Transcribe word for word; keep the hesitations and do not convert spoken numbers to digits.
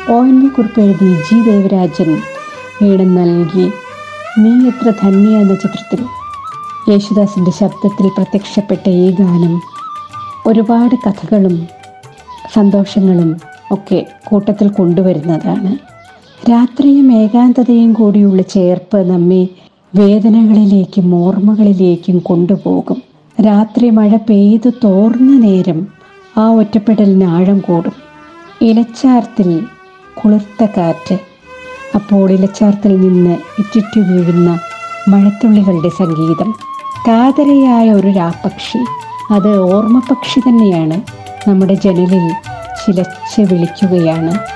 O N V കുറിപ്പ് എഴുതി G Devarajan ഈണം നൽകി നീ എത്ര ധന്യ എന്ന ചിത്രത്തിൽ യേശുദാസിൻ്റെ ശബ്ദത്തിൽ പ്രത്യക്ഷപ്പെട്ട ഈ ഗാനം ഒരുപാട് കഥകളും സന്തോഷങ്ങളും ഒക്കെ കൂട്ടത്തിൽ കൊണ്ടുവരുന്നതാണ്. രാത്രിയും ഏകാന്തതയും കൂടിയുള്ള ചേർപ്പ് നമ്മെ വേദനകളിലേക്കും ഓർമ്മകളിലേക്കും കൊണ്ടുപോകും. രാത്രി മഴ പെയ്തു തോർന്ന നേരം ആ ഒറ്റപ്പെടലിന് ആഴം കൂടും. ഇലച്ചാർത്തിൽ കുളിർത്ത കാറ്റ്, അപ്പോൾ ഇലച്ചാർത്തിൽ നിന്ന് ഇറ്റിറ്റു വീഴുന്ന മഴത്തുള്ളികളുടെ സംഗീതം. കാതരയായ ഒരു രാപ്പക്ഷി, അത് ഓർമ്മ പക്ഷി തന്നെയാണ്, നമ്മുടെ ജനലിൽ ചിലച്ച് വിളിക്കുകയാണ്.